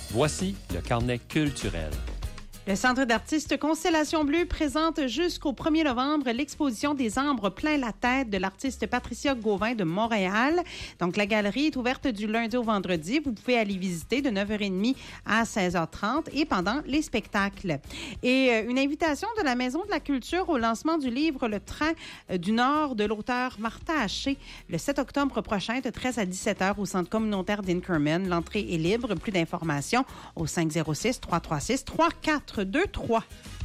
Voici le carnet culturel. Le Centre d'artistes Constellation Bleue présente jusqu'au 1er novembre l'exposition des Ambres plein la tête de l'artiste Patricia Gauvin de Montréal. Donc, la galerie est ouverte du lundi au vendredi. Vous pouvez aller visiter de 9h30 à 16h30 et pendant les spectacles. Et une invitation de la Maison de la Culture au lancement du livre Le Train du Nord de l'auteur Martha Haché le 7 octobre prochain de 13 à 17h au Centre communautaire d'Inkerman. L'entrée est libre. Plus d'informations au 506-336-3423.